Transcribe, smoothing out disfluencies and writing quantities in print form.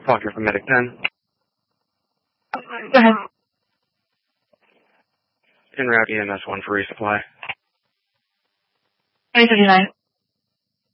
Fokker from Medic 10. Go ahead. En route EMS 1 for resupply. 2039.